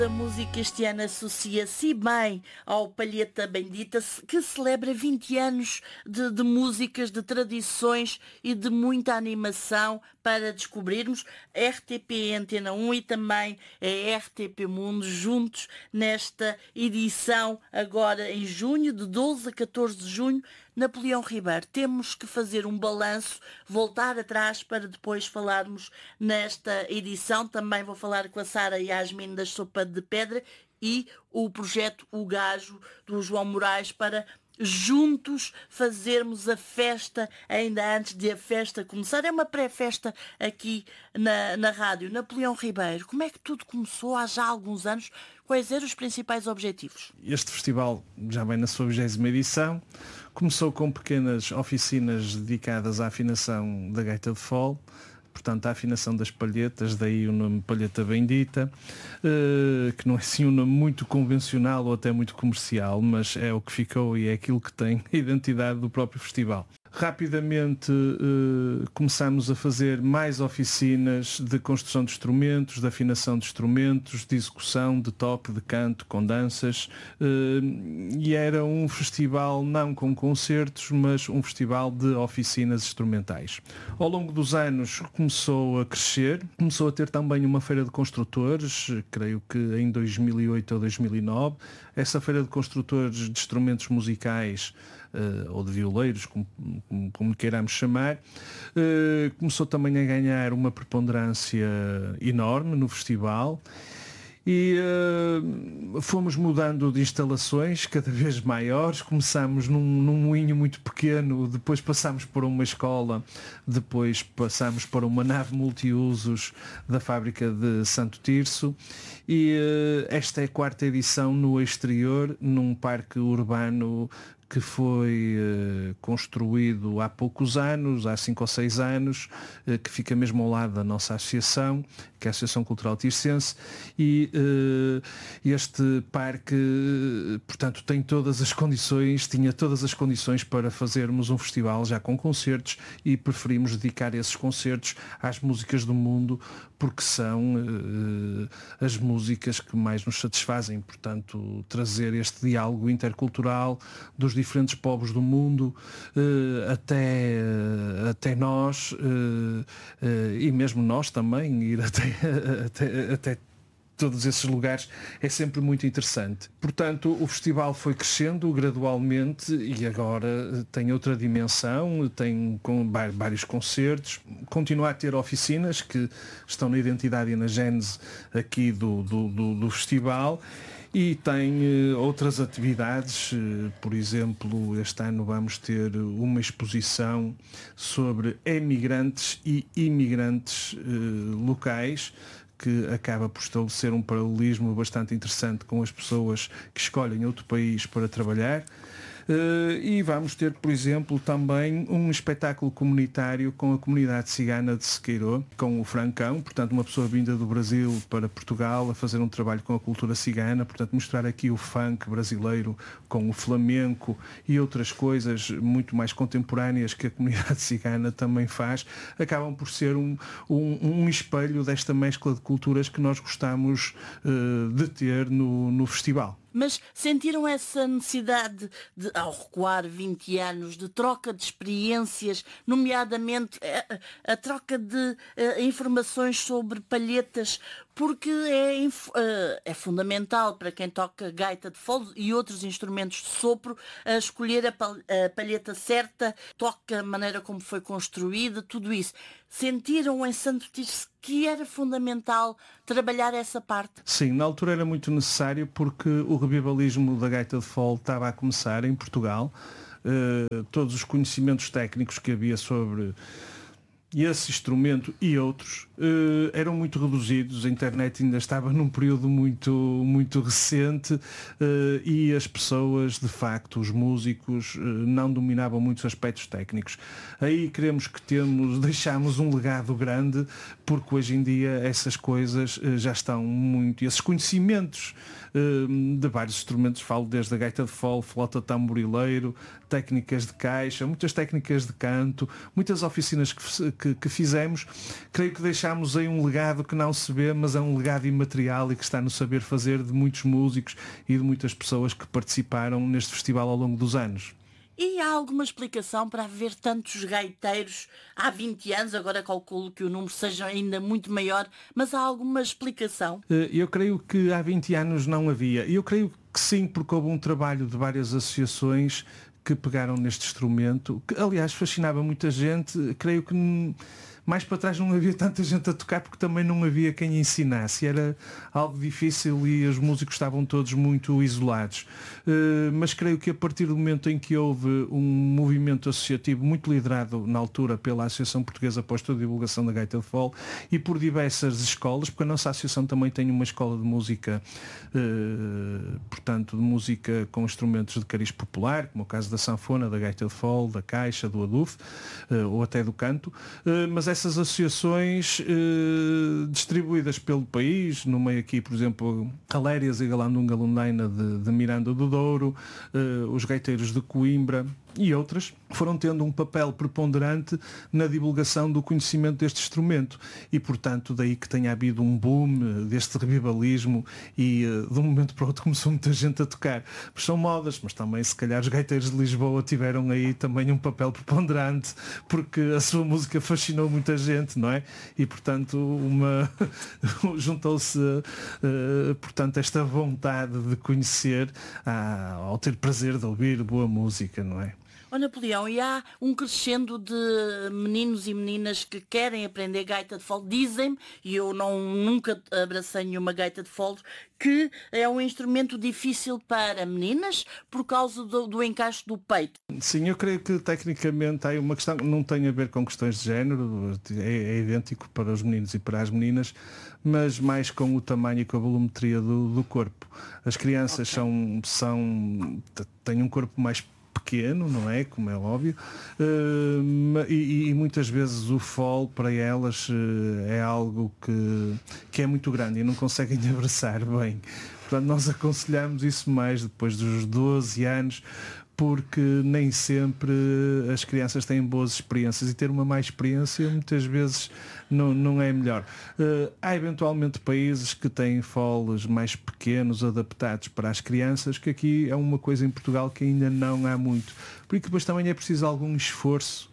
A música este ano associa-se bem ao Palheta Bendita, que celebra 20 anos de músicas, de tradições e de muita animação para descobrirmos. A RTP Antena 1 e também a RTP Mundo juntos nesta edição agora em junho, de 12 a 14 de junho. Napoleão Ribeiro, temos que fazer um balanço, voltar atrás para depois falarmos nesta edição. Também vou falar com a Sara Yasmin da Sopa de Pedra e o projeto O Gajo do João Moraes para juntos fazermos a festa ainda antes de a festa começar. É uma pré-festa aqui na rádio. Napoleão Ribeiro, como é que tudo começou há já alguns anos? Quais eram os principais objetivos? Este festival já vem na sua 20ª edição. Começou com pequenas oficinas dedicadas à afinação da gaita de fole, portanto à afinação das palhetas, daí o nome Palheta Bendita, que não é assim um nome muito convencional ou até muito comercial, mas é o que ficou e é aquilo que tem a identidade do próprio festival. Rapidamente começámos a fazer mais oficinas de construção de instrumentos, de afinação de instrumentos, de execução, de toque, de canto, com danças, e era um festival não com concertos, mas um festival de oficinas instrumentais. Ao longo dos anos começou a crescer, começou a ter também uma feira de construtores, creio que em 2008 ou 2009, essa feira de construtores de instrumentos musicais ou de violeiros, como queiramos chamar, começou também a ganhar uma preponderância enorme no festival e fomos mudando de instalações cada vez maiores. Começámos num moinho muito pequeno, depois passámos por uma escola, depois passámos para uma nave multiusos da fábrica de Santo Tirso e esta é a 4ª edição no exterior, num parque urbano que foi construído há poucos anos, há 5 ou 6 anos, que fica mesmo ao lado da nossa associação, que é a Associação Cultural Tircense, e este parque, portanto, tinha todas as condições para fazermos um festival já com concertos e preferimos dedicar esses concertos às músicas do mundo, porque são as músicas que mais nos satisfazem, portanto, trazer este diálogo intercultural dos diferentes povos do mundo até nós e mesmo nós também, ir até todos esses lugares é sempre muito interessante. Portanto, o festival foi crescendo gradualmente e agora tem outra dimensão, tem vários concertos, continua a ter oficinas que estão na identidade e na gênese aqui do festival. E tem outras atividades, por exemplo, este ano vamos ter uma exposição sobre emigrantes e imigrantes locais, que acaba por estabelecer um paralelismo bastante interessante com as pessoas que escolhem outro país para trabalhar. E vamos ter, por exemplo, também um espetáculo comunitário com a comunidade cigana de Sequeiró, com o Francão, portanto uma pessoa vinda do Brasil para Portugal a fazer um trabalho com a cultura cigana, portanto mostrar aqui o funk brasileiro com o flamenco e outras coisas muito mais contemporâneas que a comunidade cigana também faz, acabam por ser um espelho desta mescla de culturas que nós gostamos de ter no festival. Mas sentiram essa necessidade de, ao recuar 20 anos, de troca de experiências, nomeadamente a troca de informações sobre palhetas, porque é fundamental para quem toca gaita de fole e outros instrumentos de sopro escolher a palheta certa, toca a maneira como foi construída, tudo isso. Sentiram em Santo Tirso que era fundamental trabalhar essa parte? Sim, na altura era muito necessário porque o revivalismo da gaita de fole estava a começar em Portugal. Todos os conhecimentos técnicos que havia sobre esse instrumento e outros eram muito reduzidos. A internet ainda estava num período muito recente e as pessoas, de facto, os músicos, não dominavam muitos aspectos técnicos. Aí queremos que deixámos um legado grande, porque hoje em dia essas coisas já estão muito, esses conhecimentos de vários instrumentos, falo desde a gaita de fole, flauta tamborileiro, técnicas de caixa, muitas técnicas de canto, muitas oficinas que que fizemos, creio que deixámos aí um legado que não se vê, mas é um legado imaterial e que está no saber fazer de muitos músicos e de muitas pessoas que participaram neste festival ao longo dos anos. E há alguma explicação para haver tantos gaiteiros há 20 anos? Agora calculo que o número seja ainda muito maior, mas há alguma explicação? Eu creio que há 20 anos não havia. Eu creio que sim, porque houve um trabalho de várias associações que pegaram neste instrumento, que aliás fascinava muita gente. Creio que mais para trás não havia tanta gente a tocar porque também não havia quem ensinasse. Era algo difícil e os músicos estavam todos muito isolados. Mas creio que a partir do momento em que houve um movimento associativo muito liderado na altura pela Associação Portuguesa para o Estudo e Divulgação da Gaita de Fole e por diversas escolas, porque a nossa associação também tem uma escola de música, portanto, de música com instrumentos de cariz popular, como o caso da sanfona, da gaita de fole, da caixa, do adufe, ou até do canto, mas essas associações distribuídas pelo país, no meio aqui, por exemplo, Alérias e Galandunga Lundaina de Miranda do Douro, os gaiteiros de Coimbra e outras, foram tendo um papel preponderante na divulgação do conhecimento deste instrumento e, portanto, daí que tenha havido um boom deste revivalismo e de um momento para o outro começou muita gente a tocar. Mas são modas, mas também se calhar os gaiteiros de Lisboa tiveram aí também um papel preponderante porque a sua música fascinou muita gente, não é? E, portanto, juntou-se, portanto, esta vontade de conhecer ao ter prazer de ouvir boa música, não é? Ó Napoleão, e há um crescendo de meninos e meninas que querem aprender gaita de fole. Dizem-me, e eu nunca abracei nenhuma gaita de fole, que é um instrumento difícil para meninas por causa do encaixe do peito. Sim, eu creio que tecnicamente há uma questão que não tem a ver com questões de género, é idêntico para os meninos e para as meninas, mas mais com o tamanho e com a volumetria do corpo. As crianças têm um corpo mais pequeno, não é? Como é óbvio, e muitas vezes o fole para elas é algo que é muito grande e não conseguem abraçar bem. Portanto, nós aconselhamos isso mais depois dos 12 anos, porque nem sempre as crianças têm boas experiências e ter uma má experiência muitas vezes não é melhor. Há eventualmente países que têm foles mais pequenos adaptados para as crianças, que aqui é uma coisa em Portugal que ainda não há muito. Porque depois também é preciso algum esforço.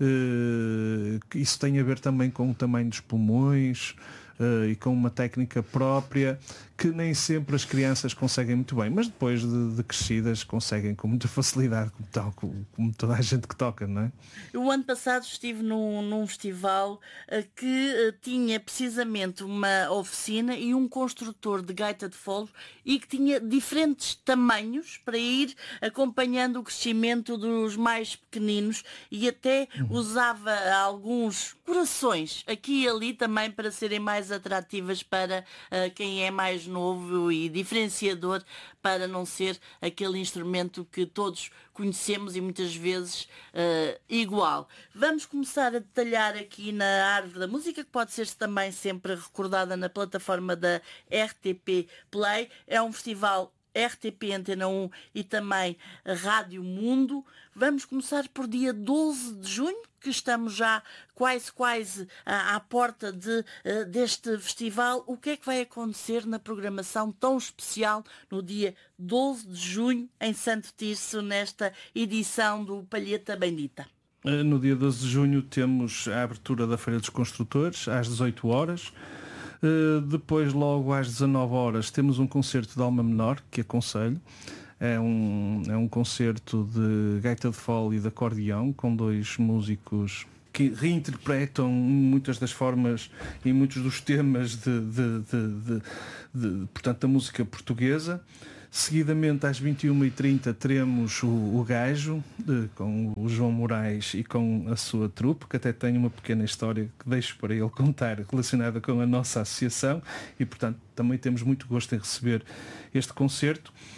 Isso tem a ver também com o tamanho dos pulmões e com uma técnica própria que nem sempre as crianças conseguem muito bem, mas depois de crescidas conseguem com muita facilidade, como toda a gente que toca, não é? O ano passado estive num festival que tinha precisamente uma oficina e um construtor de gaita de fole e que tinha diferentes tamanhos para ir acompanhando o crescimento dos mais pequeninos e até usava alguns corações aqui e ali também para serem mais atrativas para quem é mais novo e diferenciador, para não ser aquele instrumento que todos conhecemos e muitas vezes igual. Vamos começar a detalhar aqui na Árvore da Música, que pode ser também sempre recordada na plataforma da RTP Play. É um festival RTP Antena 1 e também a Rádio Mundo. Vamos começar por dia 12 de junho, que estamos já quase à porta deste festival. O que é que vai acontecer na programação tão especial no dia 12 de junho em Santo Tirso, nesta edição do Palheta Bendita? No dia 12 de junho temos a abertura da Feira dos Construtores, às 18 horas. Depois, logo às 19 horas, temos um concerto de Alma Menor, que aconselho. É um concerto de gaita de fole e de acordeão, com dois músicos que reinterpretam muitas das formas e muitos dos temas portanto, da música portuguesa. Seguidamente, às 21h30, teremos o Gajo, com o João Moraes e com a sua trupe, que até tem uma pequena história que deixo para ele contar, relacionada com a nossa associação, e, portanto, também temos muito gosto em receber este concerto.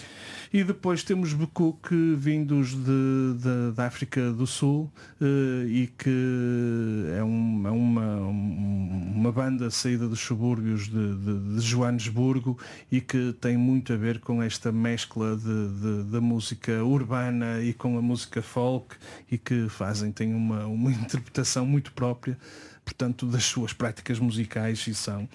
E depois temos Bukuk vindos da África do Sul, e que é uma banda saída dos subúrbios de Joanesburgo e que tem muito a ver com esta mescla da música urbana e com a música folk, e que têm uma interpretação muito própria, portanto, das suas práticas musicais, e são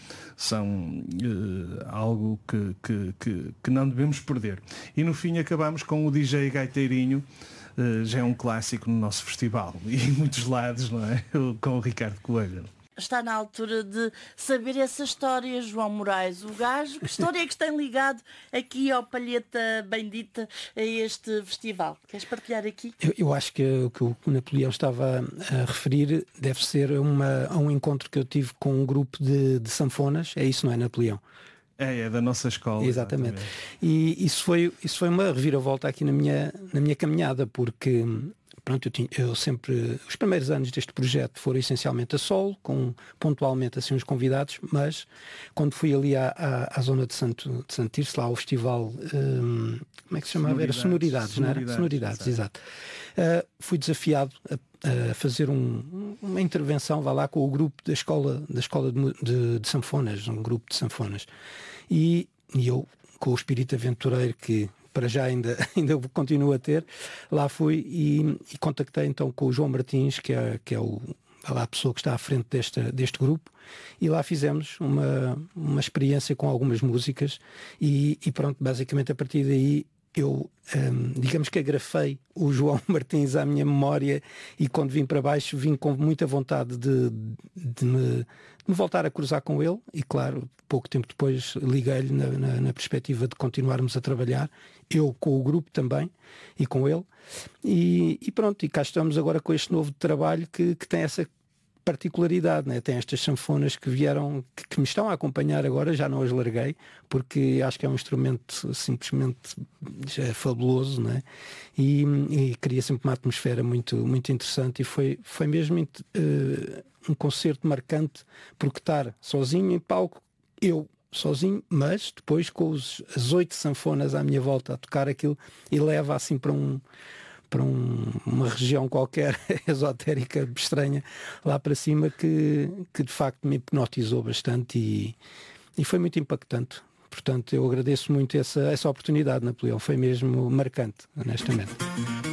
algo que não devemos perder. E no fim acabamos com o DJ Gaiteirinho, já é um clássico no nosso festival e em muitos lados, não é? Com o Ricardo Coelho. Está na altura de saber essa história, João Moraes, o gajo. Que história é que tem ligado aqui ao Palheta Bendita, a este festival? Queres partilhar aqui? Eu acho que o que o Napoleão estava a referir deve ser a um encontro que eu tive com um grupo de sanfonas. É isso, não é, Napoleão? É da nossa escola. Exatamente. E isso foi uma reviravolta aqui na minha caminhada, porque... Pronto, eu sempre... Os primeiros anos deste projeto foram essencialmente a solo, com pontualmente assim uns convidados, mas quando fui ali à zona de Santo Tirso, lá ao festival, como é que se chamava? Era Sonoridades, não era? Sonoridades, exato. Fui desafiado a fazer uma intervenção, vá lá, com o grupo da escola de sanfonas, um grupo de sanfonas. E eu, com o espírito aventureiro que... para já ainda continuo a ter, lá fui e contactei então com o João Martins, que é a pessoa que está à frente deste grupo, e lá fizemos uma experiência com algumas músicas e pronto, basicamente a partir daí eu, digamos que agrafei o João Martins à minha memória, e quando vim para baixo vim com muita vontade de me voltar a cruzar com ele, e claro, pouco tempo depois liguei-lhe na perspectiva de continuarmos a trabalhar, eu com o grupo também e com ele, e pronto, e cá estamos agora com este novo trabalho que tem essa particularidade, né? Tem estas sanfonas que vieram, que me estão a acompanhar agora, já não as larguei, porque acho que é um instrumento simplesmente já fabuloso, né? E cria sempre uma atmosfera muito, muito interessante, e foi mesmo um concerto marcante, porque estar sozinho em palco, eu sozinho, mas depois com as 8 sanfonas à minha volta a tocar aquilo, e leva assim para uma região qualquer esotérica, estranha, lá para cima, que de facto me hipnotizou bastante e foi muito impactante. Portanto, eu agradeço muito essa oportunidade, Napoleão. Foi mesmo marcante, honestamente.